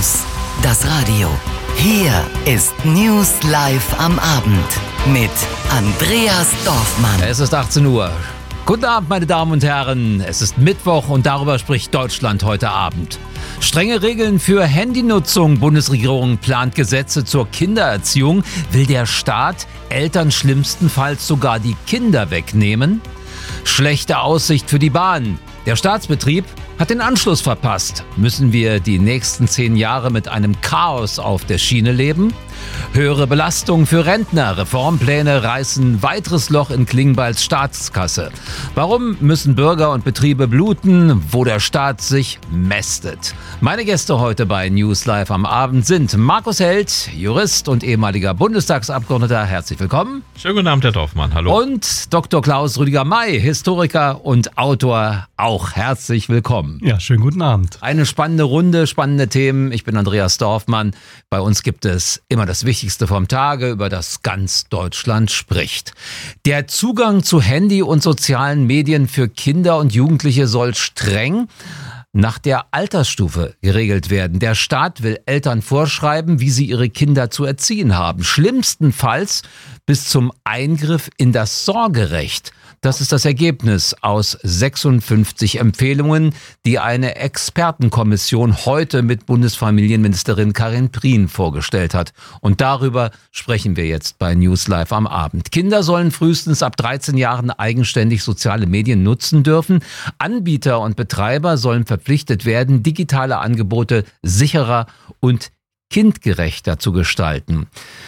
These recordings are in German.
News. Das Radio. Hier ist News Live am Abend mit Andreas Dorfmann. Es ist 18 Uhr. Guten Abend, meine Damen und Herren. Es ist Mittwoch und darüber spricht Deutschland heute Abend. Strenge Regeln für Handynutzung. Bundesregierung plant Gesetze zur Kindererziehung. Will der Staat Eltern schlimmstenfalls sogar die Kinder wegnehmen? Schlechte Aussicht für die Bahn. Der Staatsbetrieb hat den Anschluss verpasst. Müssen wir die nächsten 10 Jahre mit einem Chaos auf der Schiene leben? Höhere Belastung für Rentner. Reformpläne reißen weiteres Loch in Klingbeils Staatskasse. Warum müssen Bürger und Betriebe bluten, wo der Staat sich mästet? Meine Gäste heute bei News Live am Abend sind Markus Held, Jurist und ehemaliger Bundestagsabgeordneter. Herzlich willkommen. Schönen guten Abend, Herr Dorfmann. Hallo. Und Dr. Klaus Rüdiger May, Historiker und Autor. Auch herzlich willkommen. Ja, schönen guten Abend. Eine spannende Runde, spannende Themen. Ich bin Andreas Dorfmann. Bei uns gibt es immer das Wichtigste vom Tage, über das ganz Deutschland spricht. Der Zugang zu Handy und sozialen Medien für Kinder und Jugendliche soll streng nach der Altersstufe geregelt werden. Der Staat will Eltern vorschreiben, wie sie ihre Kinder zu erziehen haben. Schlimmstenfalls bis zum Eingriff in das Sorgerecht. Das ist das Ergebnis aus 56 Empfehlungen, die eine Expertenkommission heute mit Bundesfamilienministerin Karin Prien vorgestellt hat. Und darüber sprechen wir jetzt bei News Live am Abend. Kinder sollen frühestens ab 13 Jahren eigenständig soziale Medien nutzen dürfen. Anbieter und Betreiber sollen verpflichtet werden, digitale Angebote sicherer und kindgerechter zu gestalten.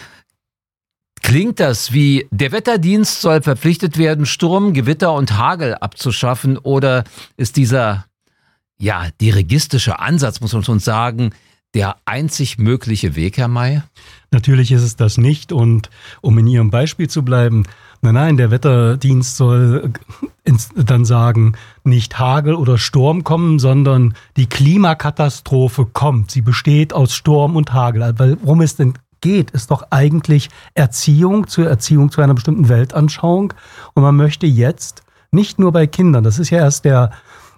Klingt das wie, der Wetterdienst soll verpflichtet werden, Sturm, Gewitter und Hagel abzuschaffen? Oder ist dieser, dirigistische Ansatz, muss man schon sagen, der einzig mögliche Weg, Herr May? Natürlich ist es das nicht. Und um in Ihrem Beispiel zu bleiben, nein, der Wetterdienst soll dann sagen, nicht Hagel oder Sturm kommen, sondern die Klimakatastrophe kommt. Sie besteht aus Sturm und Hagel. Weil worum es denn geht, ist doch eigentlich Erziehung zu einer bestimmten Weltanschauung. Und man möchte jetzt nicht nur bei Kindern, das ist ja erst der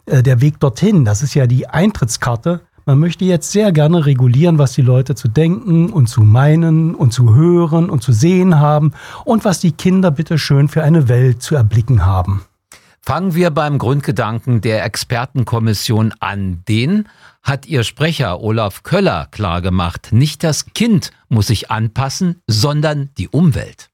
Weg dorthin, das ist ja die Eintrittskarte. Man möchte jetzt sehr gerne regulieren, was die Leute zu denken und zu meinen und zu hören und zu sehen haben und was die Kinder bitte schön für eine Welt zu erblicken haben. Fangen wir beim Grundgedanken der Expertenkommission an. Den hat ihr Sprecher Olaf Köller klargemacht. Nicht das Kind muss sich anpassen, sondern die Umwelt.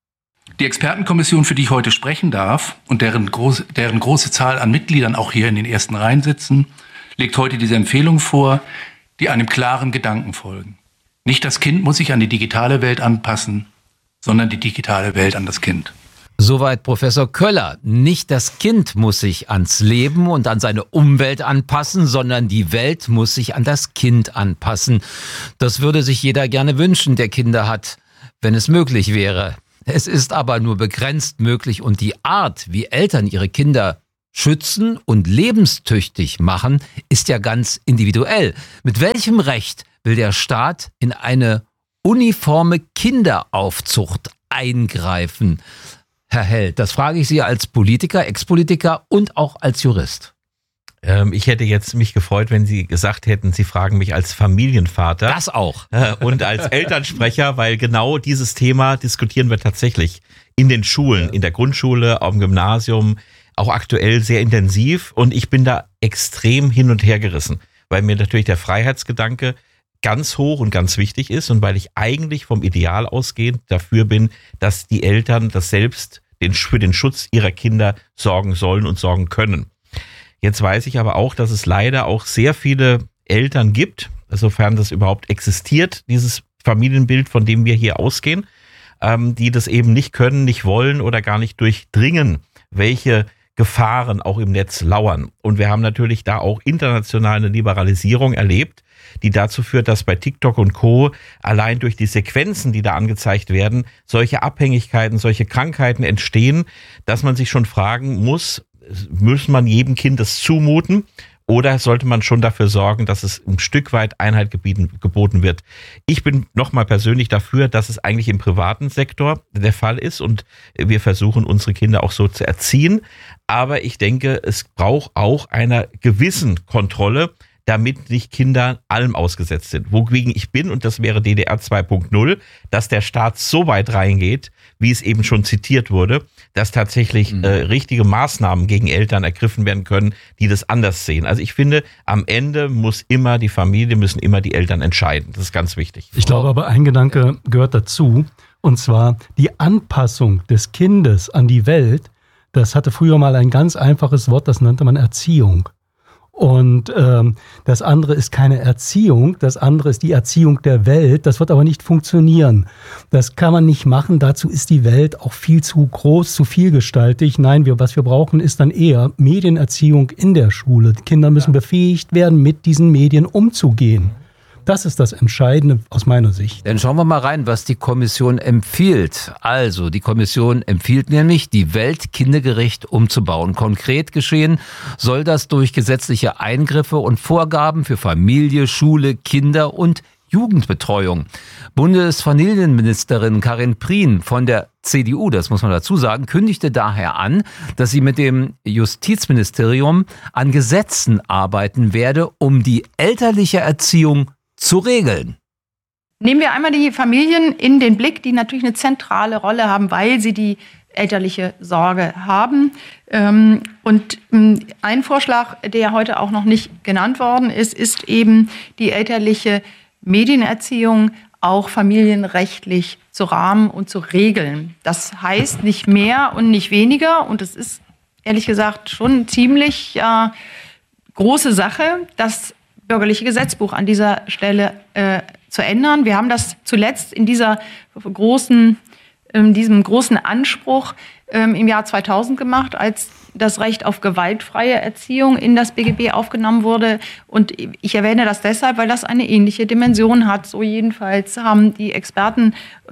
Die Expertenkommission, für die ich heute sprechen darf und deren große Zahl an Mitgliedern auch hier in den ersten Reihen sitzen, legt heute diese Empfehlung vor, die einem klaren Gedanken folgen. Nicht das Kind muss sich an die digitale Welt anpassen, sondern die digitale Welt an das Kind. Soweit Professor Köller. Nicht das Kind muss sich ans Leben und an seine Umwelt anpassen, sondern die Welt muss sich an das Kind anpassen. Das würde sich jeder gerne wünschen, der Kinder hat, wenn es möglich wäre. Es ist aber nur begrenzt möglich und die Art, wie Eltern ihre Kinder schützen und lebenstüchtig machen, ist ja ganz individuell. Mit welchem Recht will der Staat in eine uniforme Kinderaufzucht eingreifen? Herr Held, das frage ich Sie als Politiker, Ex-Politiker und auch als Jurist. Ich hätte jetzt mich gefreut, wenn Sie gesagt hätten, Sie fragen mich als Familienvater. Das auch. Und als Elternsprecher, weil genau dieses Thema diskutieren wir tatsächlich in den Schulen, in der Grundschule, auf dem Gymnasium, auch aktuell sehr intensiv. Und ich bin da extrem hin und her gerissen, weil mir natürlich der Freiheitsgedanke ganz hoch und ganz wichtig ist und weil ich eigentlich vom Ideal ausgehend dafür bin, dass die Eltern das selbst für den Schutz ihrer Kinder sorgen sollen und sorgen können. Jetzt weiß ich aber auch, dass es leider auch sehr viele Eltern gibt, sofern das überhaupt existiert, dieses Familienbild, von dem wir hier ausgehen, die das eben nicht können, nicht wollen oder gar nicht durchdringen, welche Gefahren auch im Netz lauern. Und wir haben natürlich da auch international eine Liberalisierung erlebt, die dazu führt, dass bei TikTok und Co. allein durch die Sequenzen, die da angezeigt werden, solche Abhängigkeiten, solche Krankheiten entstehen, dass man sich schon fragen muss man jedem Kind das zumuten oder sollte man schon dafür sorgen, dass es ein Stück weit Einhalt geboten wird? Ich bin nochmal persönlich dafür, dass es eigentlich im privaten Sektor der Fall ist und wir versuchen, unsere Kinder auch so zu erziehen. Aber ich denke, es braucht auch einer gewissen Kontrolle, damit nicht Kinder allem ausgesetzt sind. Wogegen ich bin, und das wäre DDR 2.0, dass der Staat so weit reingeht, wie es eben schon zitiert wurde, dass tatsächlich richtige Maßnahmen gegen Eltern ergriffen werden können, die das anders sehen. Also ich finde, am Ende müssen immer die Eltern entscheiden. Das ist ganz wichtig. Ich glaube aber, ein Gedanke gehört dazu, und zwar die Anpassung des Kindes an die Welt. Das hatte früher mal ein ganz einfaches Wort, das nannte man Erziehung. Und das andere ist keine Erziehung, das andere ist die Erziehung der Welt. Das wird aber nicht funktionieren. Das kann man nicht machen. Dazu ist die Welt auch viel zu groß, zu vielgestaltig. Nein, was wir brauchen, ist dann eher Medienerziehung in der Schule. Die Kinder müssen befähigt werden, mit diesen Medien umzugehen. Das ist das Entscheidende aus meiner Sicht. Dann schauen wir mal rein, was die Kommission empfiehlt. Also, die Kommission empfiehlt nämlich, die Welt kindergerecht umzubauen. Konkret geschehen soll das durch gesetzliche Eingriffe und Vorgaben für Familie, Schule, Kinder- und Jugendbetreuung. Bundesfamilienministerin Karin Prien von der CDU, das muss man dazu sagen, kündigte daher an, dass sie mit dem Justizministerium an Gesetzen arbeiten werde, um die elterliche Erziehung zu regeln. Nehmen wir einmal die Familien in den Blick, die natürlich eine zentrale Rolle haben, weil sie die elterliche Sorge haben. Und ein Vorschlag, der heute auch noch nicht genannt worden ist, ist eben die elterliche Medienerziehung auch familienrechtlich zu rahmen und zu regeln. Das heißt nicht mehr und nicht weniger. Und es ist ehrlich gesagt schon ziemlich große Sache, das bürgerliche Gesetzbuch an dieser Stelle zu ändern. Wir haben das zuletzt in diesem großen Anspruch im Jahr 2000 gemacht, als das Recht auf gewaltfreie Erziehung in das BGB aufgenommen wurde. Und ich erwähne das deshalb, weil das eine ähnliche Dimension hat. So jedenfalls haben die Experten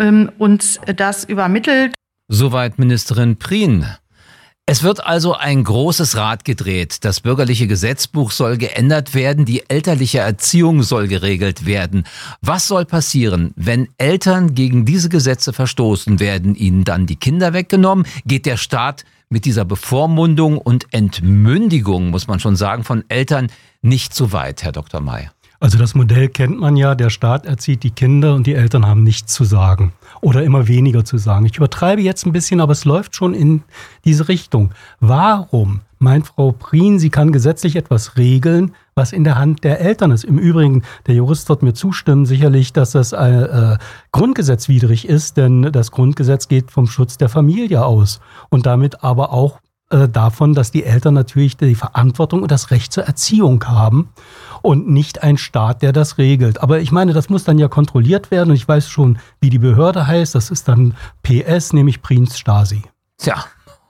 uns das übermittelt. Soweit Ministerin Prien. Es wird also ein großes Rad gedreht. Das bürgerliche Gesetzbuch soll geändert werden, die elterliche Erziehung soll geregelt werden. Was soll passieren, wenn Eltern gegen diese Gesetze verstoßen? Werden ihnen dann die Kinder weggenommen? Geht der Staat mit dieser Bevormundung und Entmündigung, muss man schon sagen, von Eltern nicht so weit, Herr Dr. May? Also das Modell kennt man ja, der Staat erzieht die Kinder und die Eltern haben nichts zu sagen oder immer weniger zu sagen. Ich übertreibe jetzt ein bisschen, aber es läuft schon in diese Richtung. Warum meint Frau Prien, sie kann gesetzlich etwas regeln, was in der Hand der Eltern ist? Im Übrigen, der Jurist wird mir zustimmen, sicherlich, dass das grundgesetzwidrig ist, denn das Grundgesetz geht vom Schutz der Familie aus und damit aber auch davon, dass die Eltern natürlich die Verantwortung und das Recht zur Erziehung haben und nicht ein Staat, der das regelt. Aber ich meine, das muss dann ja kontrolliert werden und ich weiß schon, wie die Behörde heißt. Das ist dann PS, nämlich Priens Stasi. Tja,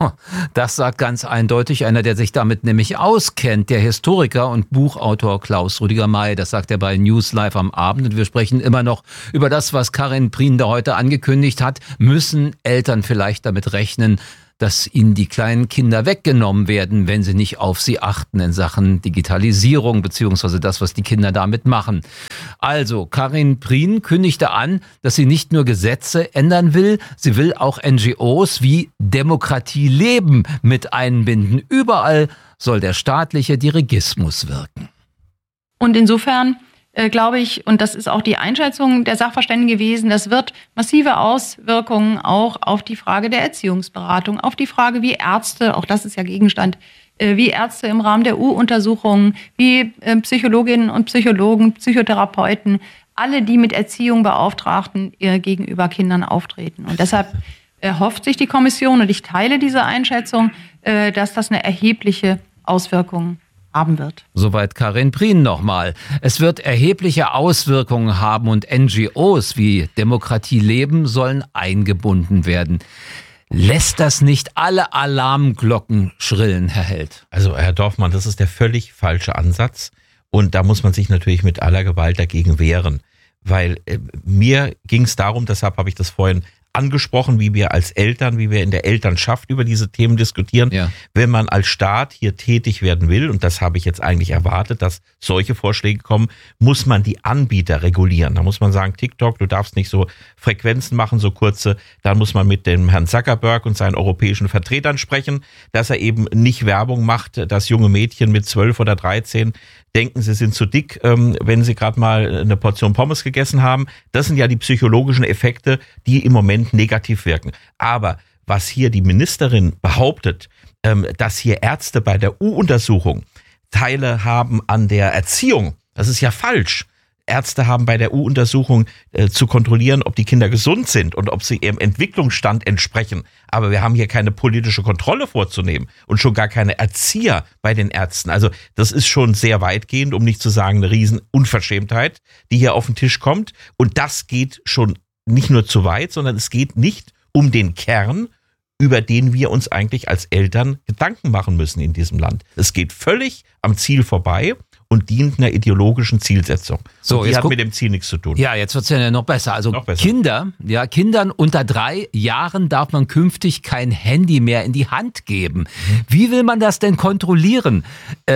das sagt ganz eindeutig einer, der sich damit nämlich auskennt, der Historiker und Buchautor Klaus Rüdiger May. Das sagt er bei News Live am Abend. Und wir sprechen immer noch über das, was Karin Prien da heute angekündigt hat. Müssen Eltern vielleicht damit rechnen, dass ihnen die kleinen Kinder weggenommen werden, wenn sie nicht auf sie achten in Sachen Digitalisierung beziehungsweise das, was die Kinder damit machen. Also, Karin Prien kündigte an, dass sie nicht nur Gesetze ändern will, sie will auch NGOs wie Demokratie leben mit einbinden. Überall soll der staatliche Dirigismus wirken. Und insofern glaube ich, und das ist auch die Einschätzung der Sachverständigen gewesen, das wird massive Auswirkungen auch auf die Frage der Erziehungsberatung, auf die Frage, wie Ärzte, auch das ist ja Gegenstand, wie Ärzte im Rahmen der U-Untersuchungen, wie Psychologinnen und Psychologen, Psychotherapeuten, alle, die mit Erziehung Beauftragten gegenüber Kindern auftreten. Und deshalb hofft sich die Kommission, und ich teile diese Einschätzung, dass das eine erhebliche Auswirkung haben wird. Soweit Karin Prien nochmal. Es wird erhebliche Auswirkungen haben und NGOs wie Demokratie leben sollen eingebunden werden. Lässt das nicht alle Alarmglocken schrillen, Herr Held? Also Herr Dorfmann, das ist der völlig falsche Ansatz und da muss man sich natürlich mit aller Gewalt dagegen wehren, weil mir ging es darum, deshalb habe ich das vorhin angesprochen, wie wir als Eltern, wie wir in der Elternschaft über diese Themen diskutieren. Ja. Wenn man als Staat hier tätig werden will, und das habe ich jetzt eigentlich erwartet, dass solche Vorschläge kommen, muss man die Anbieter regulieren. Da muss man sagen, TikTok, du darfst nicht so Frequenzen machen, so kurze. Dann muss man mit dem Herrn Zuckerberg und seinen europäischen Vertretern sprechen, dass er eben nicht Werbung macht, dass junge Mädchen mit 12 oder 13 denken, sie sind zu dick, wenn sie gerade mal eine Portion Pommes gegessen haben. Das sind ja die psychologischen Effekte, die im Moment negativ wirken. Aber was hier die Ministerin behauptet, dass hier Ärzte bei der U-Untersuchung Teile haben an der Erziehung, das ist ja falsch. Ärzte haben bei der U-Untersuchung zu kontrollieren, ob die Kinder gesund sind und ob sie ihrem Entwicklungsstand entsprechen. Aber wir haben hier keine politische Kontrolle vorzunehmen und schon gar keine Erzieher bei den Ärzten. Also das ist schon sehr weitgehend, um nicht zu sagen eine Riesenunverschämtheit, die hier auf den Tisch kommt. Und das geht schon nicht nur zu weit, sondern es geht nicht um den Kern, über den wir uns eigentlich als Eltern Gedanken machen müssen in diesem Land. Es geht völlig am Ziel vorbei und dient einer ideologischen Zielsetzung. So, und die hat mit dem Ziel nichts zu tun. Ja, jetzt wird es ja noch besser. Also noch besser. Kindern unter 3 Jahren darf man künftig kein Handy mehr in die Hand geben. Wie will man das denn kontrollieren?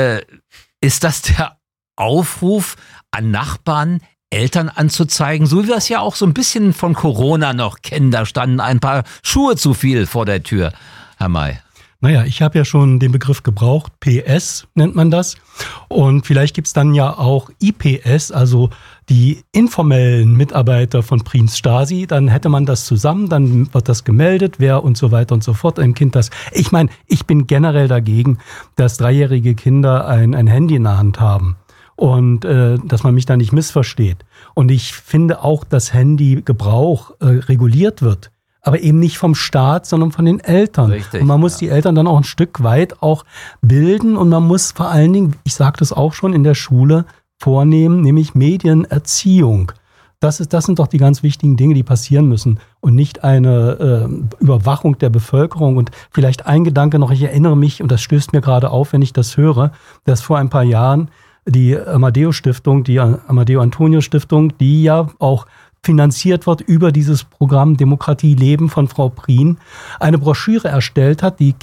Ist das der Aufruf an Nachbarn, Eltern anzuzeigen, so wie wir es ja auch so ein bisschen von Corona noch kennen? Da standen ein paar Schuhe zu viel vor der Tür, Herr May. Naja, ich habe ja schon den Begriff gebraucht, PS nennt man das. Und vielleicht gibt's dann ja auch IPS, also die informellen Mitarbeiter von Prinz Stasi. Dann hätte man das zusammen, dann wird das gemeldet, wer und so weiter und so fort, einem Kind das. Ich meine, ich bin generell dagegen, dass 3-jährige Kinder ein Handy in der Hand haben. Und dass man mich da nicht missversteht. Und ich finde auch, dass Handygebrauch reguliert wird. Aber eben nicht vom Staat, sondern von den Eltern. Richtig, und man muss die Eltern dann auch ein Stück weit auch bilden. Und man muss vor allen Dingen, ich sage das auch schon, in der Schule vornehmen, nämlich Medienerziehung. Das sind doch die ganz wichtigen Dinge, die passieren müssen. Und nicht eine Überwachung der Bevölkerung. Und vielleicht ein Gedanke noch, ich erinnere mich, und das stößt mir gerade auf, wenn ich das höre, dass vor ein paar Jahren die Amadeo-Stiftung, die Amadeo-Antonio-Stiftung, die ja auch finanziert wird über dieses Programm Demokratie Leben von Frau Prien, eine Broschüre erstellt hat, die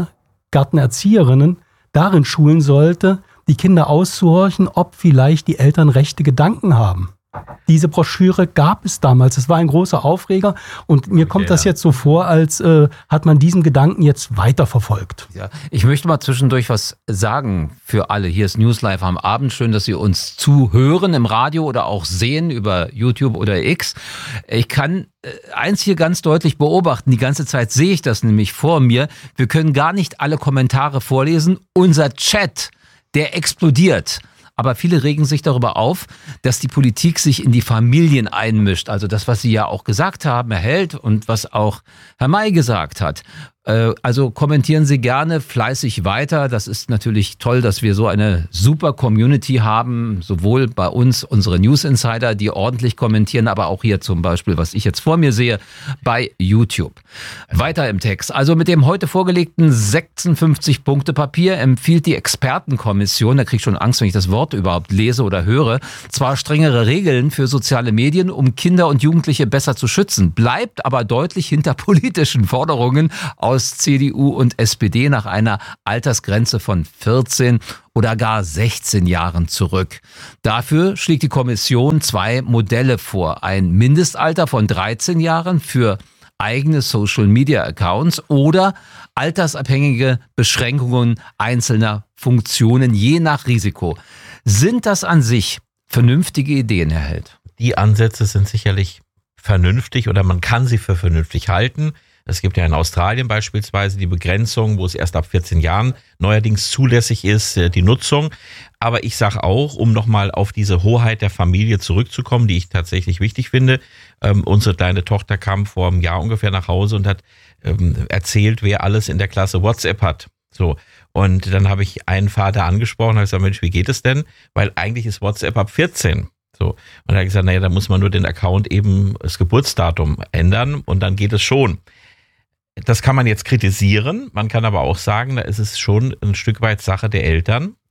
Kindergartenerzieherinnen darin schulen sollte, die Kinder auszuhorchen, ob vielleicht die Eltern rechte Gedanken haben. Diese Broschüre gab es damals. Es war ein großer Aufreger und mir kommt das jetzt so vor, als hat man diesen Gedanken jetzt weiterverfolgt. Ja, ich möchte mal zwischendurch was sagen für alle. Hier ist News Live am Abend. Schön, dass Sie uns zuhören im Radio oder auch sehen über YouTube oder X. Ich kann eins hier ganz deutlich beobachten. Die ganze Zeit sehe ich das nämlich vor mir. Wir können gar nicht alle Kommentare vorlesen. Unser Chat, der explodiert. Aber viele regen sich darüber auf, dass die Politik sich in die Familien einmischt. Also das, was Sie ja auch gesagt haben, Herr Held, und was auch Herr May gesagt hat. Also kommentieren Sie gerne fleißig weiter. Das ist natürlich toll, dass wir so eine super Community haben, sowohl bei uns, unsere News Insider, die ordentlich kommentieren, aber auch hier zum Beispiel, was ich jetzt vor mir sehe, bei YouTube. Weiter im Text. Also mit dem heute vorgelegten 56-Punkte-Papier empfiehlt die Expertenkommission, da kriege ich schon Angst, wenn ich das Wort überhaupt lese oder höre, zwar strengere Regeln für soziale Medien, um Kinder und Jugendliche besser zu schützen, bleibt aber deutlich hinter politischen Forderungen aus CDU und SPD nach einer Altersgrenze von 14 oder gar 16 Jahren zurück. Dafür schlägt die Kommission 2 Modelle vor. Ein Mindestalter von 13 Jahren für eigene Social-Media-Accounts oder altersabhängige Beschränkungen einzelner Funktionen je nach Risiko. Sind das an sich vernünftige Ideen, Herr Held? Die Ansätze sind sicherlich vernünftig oder man kann sie für vernünftig halten. Es gibt ja in Australien beispielsweise die Begrenzung, wo es erst ab 14 Jahren neuerdings zulässig ist, die Nutzung. Aber ich sage auch, um nochmal auf diese Hoheit der Familie zurückzukommen, die ich tatsächlich wichtig finde. Unsere kleine Tochter kam vor einem Jahr ungefähr nach Hause und hat erzählt, wer alles in der Klasse WhatsApp hat. So. Und dann habe ich einen Vater angesprochen und habe gesagt, Mensch, wie geht es denn? Weil eigentlich ist WhatsApp ab 14. So. Und er hat gesagt, naja, da muss man nur den Account eben das Geburtsdatum ändern und dann geht es schon. Das kann man jetzt kritisieren, man kann aber auch sagen, da ist es schon ein Stück weit Sache der Eltern,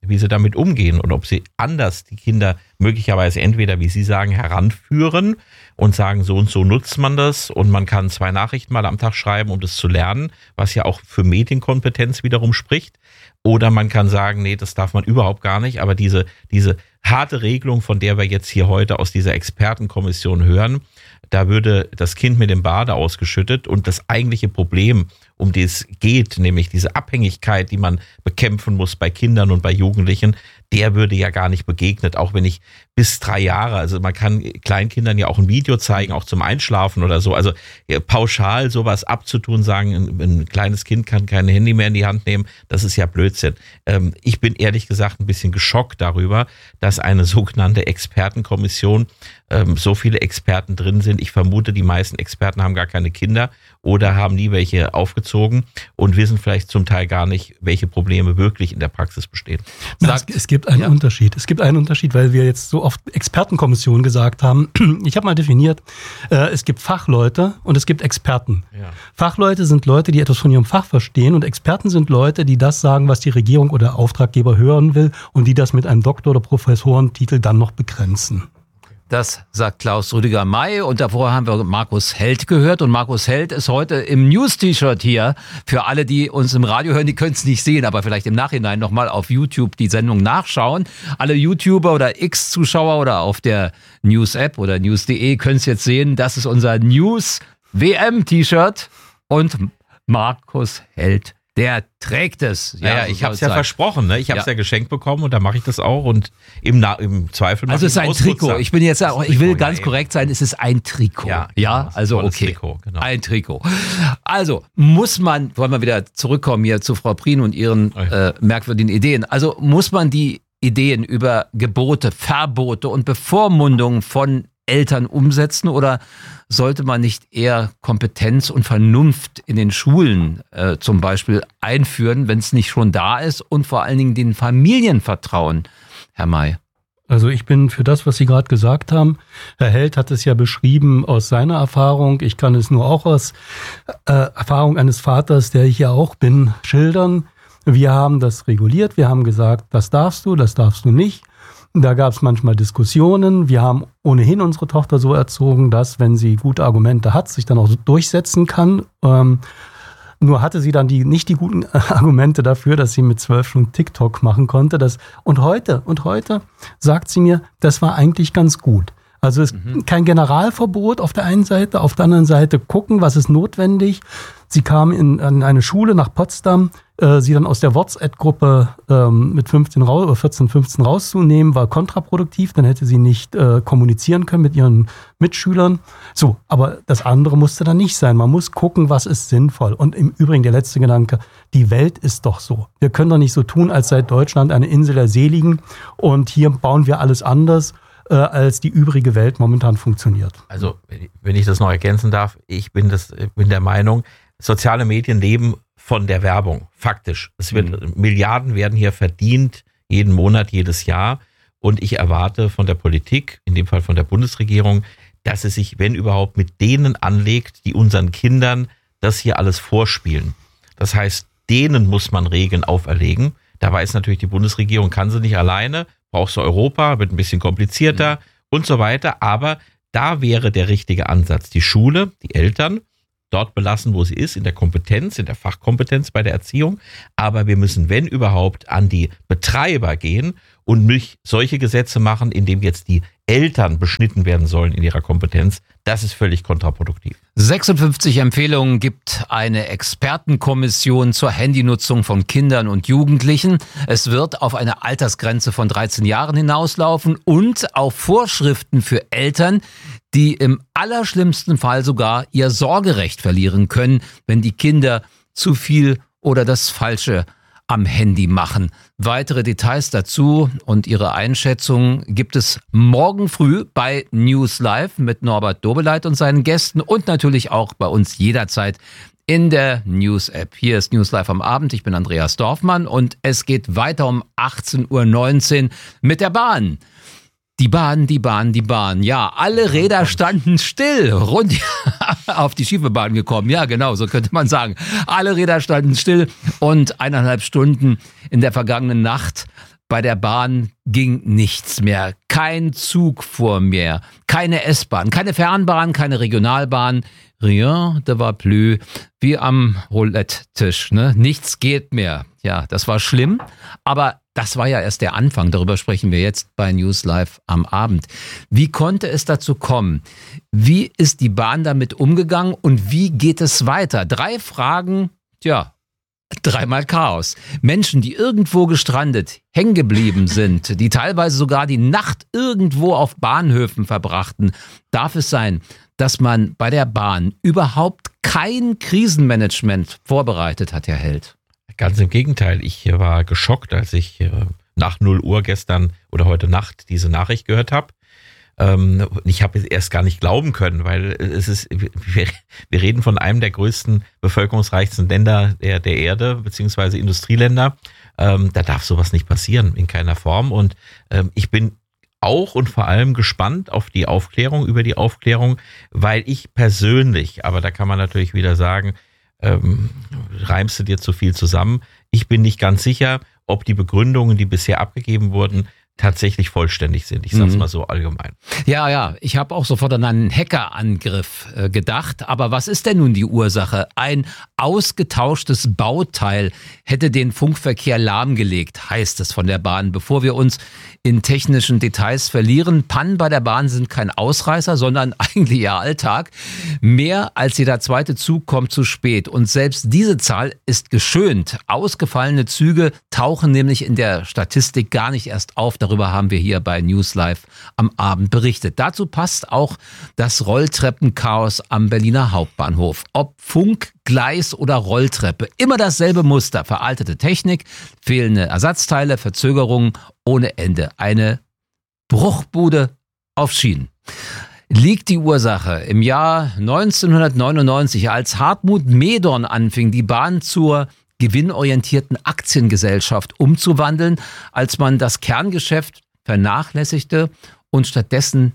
wie sie damit umgehen und ob sie anders die Kinder möglicherweise entweder, wie Sie sagen, heranführen und sagen, so und so nutzt man das und man kann 2 Nachrichten mal am Tag schreiben, um das zu lernen, was ja auch für Medienkompetenz wiederum spricht. Oder man kann sagen, nee, das darf man überhaupt gar nicht. Aber diese harte Regelung, von der wir jetzt hier heute aus dieser Expertenkommission hören, da würde das Kind mit dem Bade ausgeschüttet und das eigentliche Problem, um die es geht, nämlich diese Abhängigkeit, die man bekämpfen muss bei Kindern und bei Jugendlichen, der würde ja gar nicht begegnet, auch wenn ich bis 3 Jahre, also man kann Kleinkindern ja auch ein Video zeigen, auch zum Einschlafen oder so, also pauschal sowas abzutun, sagen, ein kleines Kind kann kein Handy mehr in die Hand nehmen, das ist ja Blödsinn. Ich bin ehrlich gesagt ein bisschen geschockt darüber, dass eine sogenannte Expertenkommission so viele Experten drin sind. Ich vermute, die meisten Experten haben gar keine Kinder oder haben nie welche aufgezogen und wissen vielleicht zum Teil gar nicht, welche Probleme wirklich in der Praxis bestehen. Es gibt einen Unterschied. Es gibt einen Unterschied, weil wir jetzt so oft Expertenkommission gesagt haben. Ich habe mal definiert, es gibt Fachleute und es gibt Experten. Ja. Fachleute sind Leute, die etwas von ihrem Fach verstehen und Experten sind Leute, die das sagen, was die Regierung oder Auftraggeber hören will und die das mit einem Doktor- oder Professorentitel dann noch begrenzen. Das sagt Klaus Rüdiger May und davor haben wir Markus Held gehört und Markus Held ist heute im News-T-Shirt hier. Für alle, die uns im Radio hören, die können es nicht sehen, aber vielleicht im Nachhinein nochmal auf YouTube die Sendung nachschauen. Alle YouTuber oder X-Zuschauer oder auf der News-App oder news.de können es jetzt sehen. Das ist unser News-WM-T-Shirt und Markus Held, der trägt es. Ja, ich habe es ja versprochen, ne? Ich habe es ja geschenkt bekommen und da mache ich das auch und im Zweifel mache ich es. Also es ist ein Trikot. Ich bin jetzt auch, ich will ganz korrekt sein, es ist ein Trikot. Ja, also okay. Trikot, genau. Ein Trikot. Also muss man, wollen wir wieder zurückkommen hier zu Frau Prien und ihren merkwürdigen Ideen. Also muss man die Ideen über Gebote, Verbote und Bevormundungen von Eltern umsetzen oder sollte man nicht eher Kompetenz und Vernunft in den Schulen zum Beispiel einführen, wenn es nicht schon da ist und vor allen Dingen den Familien vertrauen, Herr May? Also ich bin für das, was Sie gerade gesagt haben. Herr Held hat es ja beschrieben aus seiner Erfahrung. Ich kann es nur auch aus Erfahrung eines Vaters, der ich ja auch bin, schildern. Wir haben das reguliert. Wir haben gesagt, das darfst du nicht. Da gab es manchmal Diskussionen. Wir haben ohnehin unsere Tochter so erzogen, dass, wenn sie gute Argumente hat, sich dann auch durchsetzen kann. Nur hatte sie dann nicht die guten Argumente dafür, dass sie mit 12 schon TikTok machen konnte. Und heute sagt sie mir, das war eigentlich ganz gut. Also es ist kein Generalverbot auf der einen Seite, auf der anderen Seite gucken, was ist notwendig. Sie kam an eine Schule nach Potsdam, sie dann aus der WhatsApp-Gruppe mit 14, 15 rauszunehmen, war kontraproduktiv, dann hätte sie nicht kommunizieren können mit ihren Mitschülern. So, aber das andere musste dann nicht sein. Man muss gucken, was ist sinnvoll. Und im Übrigen der letzte Gedanke, die Welt ist doch so. Wir können doch nicht so tun, als sei Deutschland eine Insel der Seligen und hier bauen wir alles anders, als die übrige Welt momentan funktioniert. Also, wenn ich das noch ergänzen darf, ich bin der Meinung, soziale Medien leben von der Werbung, faktisch. Milliarden werden hier verdient, jeden Monat, jedes Jahr. Und ich erwarte von der Politik, in dem Fall von der Bundesregierung, dass es sich, wenn überhaupt, mit denen anlegt, die unseren Kindern das hier alles vorspielen. Das heißt, denen muss man Regeln auferlegen. Da weiß natürlich die Bundesregierung, kann sie nicht alleine, brauchst du Europa, wird ein bisschen komplizierter und so weiter. Aber da wäre der richtige Ansatz. Die Schule, die Eltern, dort belassen, wo sie ist, in der Kompetenz, in der Fachkompetenz bei der Erziehung. Aber wir müssen, wenn überhaupt, an die Betreiber gehen und nicht solche Gesetze machen, in denen jetzt die Eltern beschnitten werden sollen in ihrer Kompetenz. Das ist völlig kontraproduktiv. 56 Empfehlungen gibt eine Expertenkommission zur Handynutzung von Kindern und Jugendlichen. Es wird auf eine Altersgrenze von 13 Jahren hinauslaufen und auf Vorschriften für Eltern, die im allerschlimmsten Fall sogar ihr Sorgerecht verlieren können, wenn die Kinder zu viel oder das Falsche am Handy machen. Weitere Details dazu und Ihre Einschätzung gibt es morgen früh bei News Live mit Norbert Dobeleit und seinen Gästen und natürlich auch bei uns jederzeit in der News-App. Hier ist News Live am Abend. Ich bin Andreas Dorfmann und es geht weiter um 18:19 Uhr mit der Bahn. Die Bahn. Ja, alle Räder standen still, rund auf die schiefe Bahn gekommen. Ja, genau, so könnte man sagen. Alle Räder standen still und 1,5 Stunden in der vergangenen Nacht Bei der Bahn ging nichts mehr. Kein Zug fuhr mehr. Keine S-Bahn, keine Fernbahn, keine Regionalbahn. Rien de va plus. Wie am Roulette-Tisch. Ne? Nichts geht mehr. Ja, das war schlimm. Aber das war ja erst der Anfang. Darüber sprechen wir jetzt bei News Live am Abend. Wie konnte es dazu kommen? Wie ist die Bahn damit umgegangen und wie geht es weiter? 3 Fragen, dreimal Chaos. Menschen, die irgendwo gestrandet, hängen geblieben sind, die teilweise sogar die Nacht irgendwo auf Bahnhöfen verbrachten. Darf es sein, dass man bei der Bahn überhaupt kein Krisenmanagement vorbereitet hat, Herr Held? Ganz im Gegenteil, ich war geschockt, als ich nach 0 Uhr gestern oder heute Nacht diese Nachricht gehört habe. Ich habe es erst gar nicht glauben können, weil wir reden von einem der größten, bevölkerungsreichsten Länder der Erde, beziehungsweise Industrieländer. Da darf sowas nicht passieren, in keiner Form. Und ich bin auch und vor allem gespannt auf die Aufklärung, über die Aufklärung, weil ich persönlich, aber da kann man natürlich wieder sagen, reimst du dir zu viel zusammen. Ich bin nicht ganz sicher, ob die Begründungen, die bisher abgegeben wurden, tatsächlich vollständig sind. Ich sage es mal so allgemein. Ja, ich habe auch sofort an einen Hackerangriff gedacht. Aber was ist denn nun die Ursache? Ein ausgetauschtes Bauteil hätte den Funkverkehr lahmgelegt, heißt es von der Bahn. Bevor wir uns in technischen Details verlieren, Pannen bei der Bahn sind kein Ausreißer, sondern eigentlich ihr Alltag. Mehr als jeder zweite Zug kommt zu spät. Und selbst diese Zahl ist geschönt. Ausgefallene Züge tauchen nämlich in der Statistik gar nicht erst auf. Darüber haben wir hier bei News Live am Abend berichtet. Dazu passt auch das Rolltreppenchaos am Berliner Hauptbahnhof. Ob Funk, Gleis oder Rolltreppe, immer dasselbe Muster. Veraltete Technik, fehlende Ersatzteile, Verzögerungen ohne Ende. Eine Bruchbude auf Schienen. Liegt die Ursache im Jahr 1999, als Hartmut Medorn anfing, die Bahn zur gewinnorientierten Aktiengesellschaft umzuwandeln, als man das Kerngeschäft vernachlässigte und stattdessen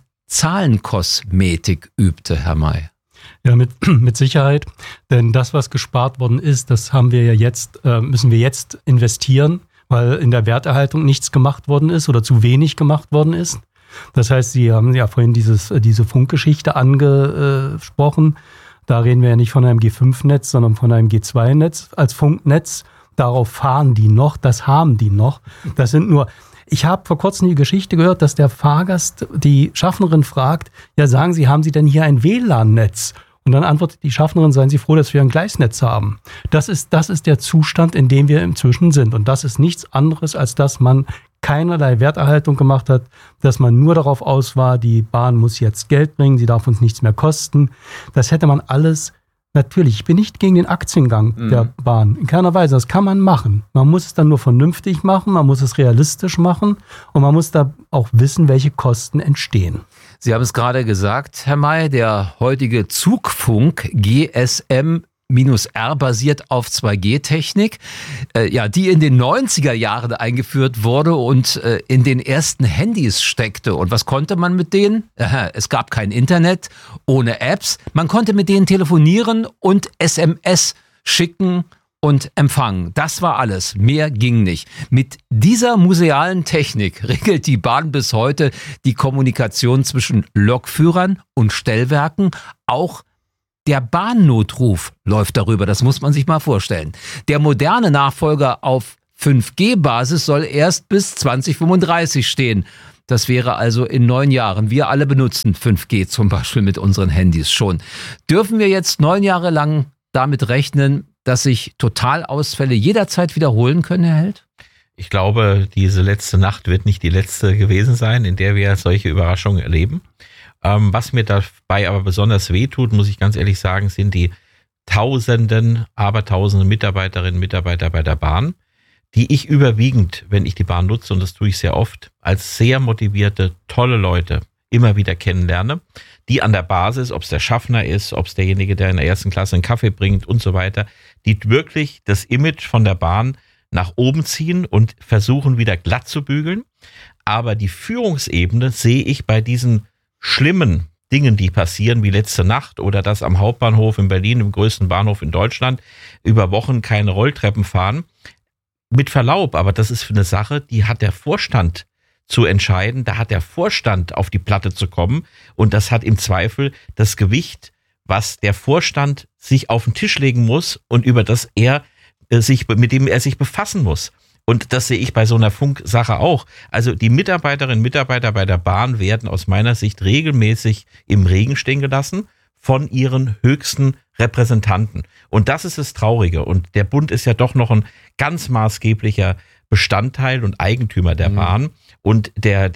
Zahlenkosmetik übte, Herr May? Ja, mit Sicherheit. Denn das, was gespart worden ist, das haben wir ja jetzt, müssen wir jetzt investieren, weil in der Werterhaltung nichts gemacht worden ist oder zu wenig gemacht worden ist. Das heißt, Sie haben ja vorhin diese Funkgeschichte angesprochen. Da reden wir ja nicht von einem G5-Netz, sondern von einem G2-Netz als Funknetz. Darauf fahren die noch, das haben die noch. Das sind nur, ich habe vor kurzem die Geschichte gehört, dass der Fahrgast die Schaffnerin fragt, ja, sagen Sie, haben Sie denn hier ein WLAN-Netz? Und dann antwortet die Schaffnerin, seien Sie froh, dass wir ein Gleisnetz haben. Das ist der Zustand, in dem wir inzwischen sind. Und das ist nichts anderes, als dass man keinerlei Werterhaltung gemacht hat, dass man nur darauf aus war, die Bahn muss jetzt Geld bringen, sie darf uns nichts mehr kosten. Das hätte man alles, natürlich, ich bin nicht gegen den Aktiengang der Bahn, in keiner Weise, das kann man machen. Man muss es dann nur vernünftig machen, man muss es realistisch machen und man muss da auch wissen, welche Kosten entstehen. Sie haben es gerade gesagt, Herr May, der heutige Zugfunk GSM R basiert auf 2G-Technik, die in den 90er Jahren eingeführt wurde und in den ersten Handys steckte. Und was konnte man mit denen? Es gab kein Internet, ohne Apps. Man konnte mit denen telefonieren und SMS schicken und empfangen. Das war alles. Mehr ging nicht. Mit dieser musealen Technik regelt die Bahn bis heute die Kommunikation zwischen Lokführern und Stellwerken. Auch der Bahnnotruf läuft darüber, das muss man sich mal vorstellen. Der moderne Nachfolger auf 5G-Basis soll erst bis 2035 stehen. Das wäre also in 9 Jahren. Wir alle benutzen 5G zum Beispiel mit unseren Handys schon. Dürfen wir jetzt 9 Jahre lang damit rechnen, dass sich Totalausfälle jederzeit wiederholen können, Herr Held? Ich glaube, diese letzte Nacht wird nicht die letzte gewesen sein, in der wir solche Überraschungen erleben. Was mir dabei aber besonders wehtut, muss ich ganz ehrlich sagen, sind die Abertausende Mitarbeiterinnen und Mitarbeiter bei der Bahn, die ich überwiegend, wenn ich die Bahn nutze, und das tue ich sehr oft, als sehr motivierte, tolle Leute immer wieder kennenlerne, die an der Basis, ob es der Schaffner ist, ob es derjenige, der in der ersten Klasse einen Kaffee bringt und so weiter, die wirklich das Image von der Bahn nach oben ziehen und versuchen wieder glatt zu bügeln. Aber die Führungsebene sehe ich bei diesen schlimmen Dingen, die passieren, wie letzte Nacht oder dass am Hauptbahnhof in Berlin, im größten Bahnhof in Deutschland, über Wochen keine Rolltreppen fahren. mit Verlaub, aber das ist eine Sache, die hat der Vorstand zu entscheiden. Da hat der Vorstand auf die Platte zu kommen und das hat im Zweifel das Gewicht, was der Vorstand sich auf den Tisch legen muss und über das mit dem er sich befassen muss. Und das sehe ich bei so einer Funksache auch. Also die Mitarbeiterinnen und Mitarbeiter bei der Bahn werden aus meiner Sicht regelmäßig im Regen stehen gelassen von ihren höchsten Repräsentanten. Und das ist das Traurige. Und der Bund ist ja doch noch ein ganz maßgeblicher Bestandteil und Eigentümer der Bahn. Und der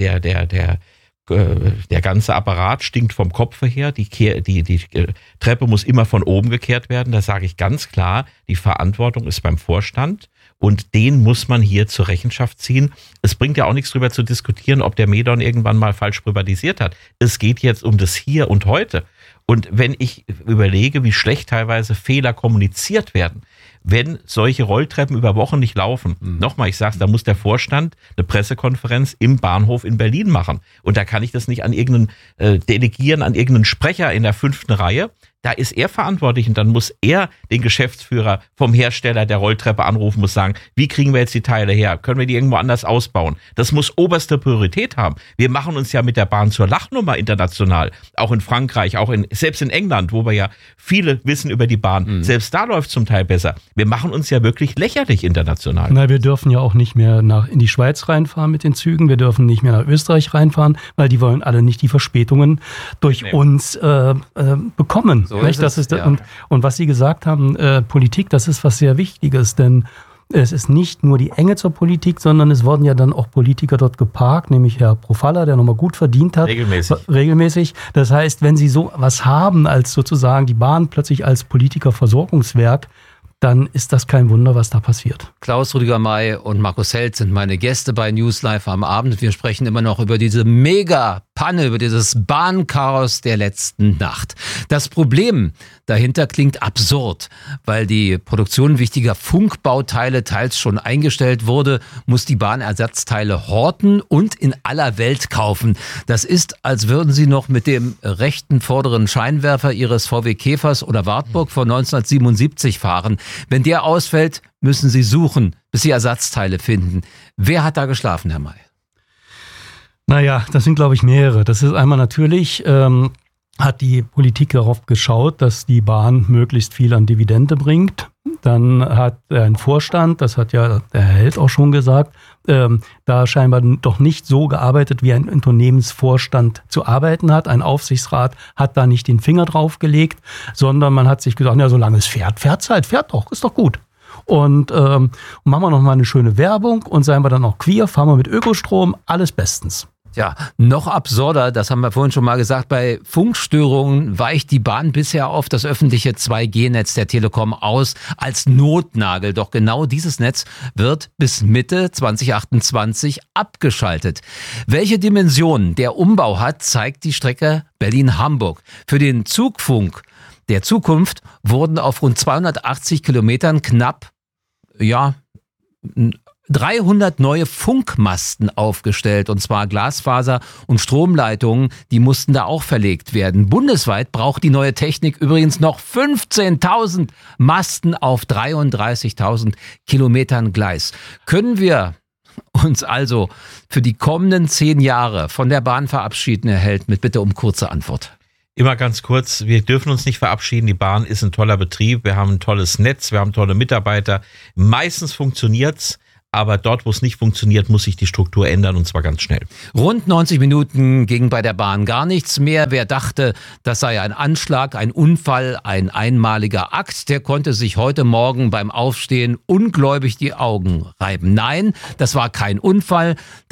ganze Apparat stinkt vom Kopfe her. Die Treppe muss immer von oben gekehrt werden. Da sage ich ganz klar, die Verantwortung ist beim Vorstand. Und den muss man hier zur Rechenschaft ziehen. Es bringt ja auch nichts drüber zu diskutieren, ob der Medon irgendwann mal falsch privatisiert hat. Es geht jetzt um das Hier und Heute. Und wenn ich überlege, wie schlecht teilweise Fehler kommuniziert werden, wenn solche Rolltreppen über Wochen nicht laufen, nochmal, ich sag's, da muss der Vorstand eine Pressekonferenz im Bahnhof in Berlin machen. Und da kann ich das nicht an irgendeinen delegieren, an irgendeinen Sprecher in der 5. Reihe. Da ist er verantwortlich und dann muss er den Geschäftsführer vom Hersteller der Rolltreppe anrufen, muss sagen, wie kriegen wir jetzt die Teile her? Können wir die irgendwo anders ausbauen? Das muss oberste Priorität haben. Wir machen uns ja mit der Bahn zur Lachnummer international. Auch in Frankreich, selbst in England, wo wir ja viele wissen über die Bahn. Selbst da läuft es zum Teil besser. Wir machen uns ja wirklich lächerlich international. Na, wir dürfen ja auch nicht mehr in die Schweiz reinfahren mit den Zügen. Wir dürfen nicht mehr nach Österreich reinfahren, weil die wollen alle nicht die Verspätungen durch uns bekommen. So nicht? Das ist ja. Und was Sie gesagt haben, Politik, das ist was sehr Wichtiges, denn es ist nicht nur die Enge zur Politik, sondern es wurden ja dann auch Politiker dort geparkt, nämlich Herr Profalla, der nochmal gut verdient hat. Regelmäßig. Das heißt, wenn Sie so was haben, als sozusagen die Bahn plötzlich als Politikerversorgungswerk, dann ist das kein Wunder, was da passiert. Klaus Rüdiger May und Markus Held sind meine Gäste bei News Live am Abend. Wir sprechen immer noch über diese Mega-Panne, über dieses Bahnchaos der letzten Nacht. Das Problem dahinter klingt absurd, weil die Produktion wichtiger Funkbauteile teils schon eingestellt wurde, muss die Bahn Ersatzteile horten und in aller Welt kaufen. Das ist, als würden sie noch mit dem rechten vorderen Scheinwerfer ihres VW Käfers oder Wartburg von 1977 fahren. Wenn der ausfällt, müssen sie suchen, bis sie Ersatzteile finden. Wer hat da geschlafen, Herr May? Naja, das sind, glaube ich, mehrere. Das ist einmal natürlich, hat die Politik darauf geschaut, dass die Bahn möglichst viel an Dividende bringt. Dann hat ein Vorstand, das hat ja der Herr Held auch schon gesagt, da scheinbar doch nicht so gearbeitet, wie ein Unternehmensvorstand zu arbeiten hat. Ein Aufsichtsrat hat da nicht den Finger drauf gelegt, sondern man hat sich gesagt, ja, solange es fährt halt, fährt doch, ist doch gut. Und machen wir noch mal eine schöne Werbung und seien wir dann auch queer, fahren wir mit Ökostrom, alles bestens. Ja, noch absurder, das haben wir vorhin schon mal gesagt, bei Funkstörungen weicht die Bahn bisher auf das öffentliche 2G-Netz der Telekom aus als Notnagel. Doch genau dieses Netz wird bis Mitte 2028 abgeschaltet. Welche Dimension der Umbau hat, zeigt die Strecke Berlin-Hamburg. Für den Zugfunk der Zukunft wurden auf rund 280 Kilometern knapp, 300 neue Funkmasten aufgestellt, und zwar Glasfaser und Stromleitungen, die mussten da auch verlegt werden. Bundesweit braucht die neue Technik übrigens noch 15.000 Masten auf 33.000 Kilometern Gleis. Können wir uns also für die kommenden 10 Jahre von der Bahn verabschieden, Herr Held, mit Bitte um kurze Antwort? Immer ganz kurz, wir dürfen uns nicht verabschieden. Die Bahn ist ein toller Betrieb, wir haben ein tolles Netz, wir haben tolle Mitarbeiter. Meistens funktioniert's. Aber dort, wo es nicht funktioniert, muss sich die Struktur ändern, und zwar ganz schnell. Rund 90 Minuten ging bei der Bahn gar nichts mehr. Wer dachte, das sei ein Anschlag, ein Unfall, ein einmaliger Akt, der konnte sich heute Morgen beim Aufstehen ungläubig die Augen reiben. Nein, das war kein Unfall.